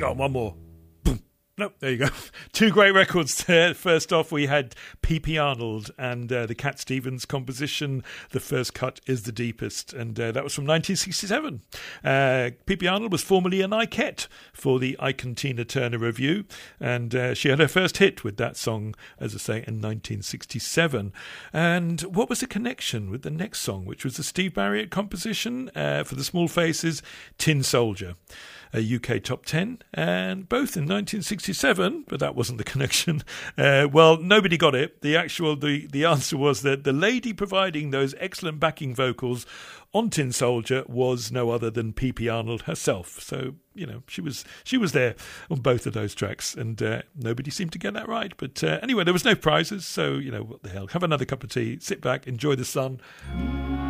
Oh, one more. Nope, there you go. Two great records there. First off, we had P.P. Arnold and the Cat Stevens composition, The First Cut is the Deepest, and that was from 1967. P.P. Arnold was formerly an Ikette for the Ike and Tina Turner Revue, and she had her first hit with that song, as I say, in 1967. And what was the connection with the next song, which was the Steve Marriott composition for the Small Faces, Tin Soldier? A UK top 10, and both in 1967, but that wasn't the connection. Well, nobody got it. The answer was that the lady providing those excellent backing vocals on Tin Soldier was no other than P.P. Arnold herself. So, you know, she was there on both of those tracks, and nobody seemed to get that right. But anyway, there was no prizes, so, you know, what the hell. Have another cup of tea, sit back, enjoy the sun.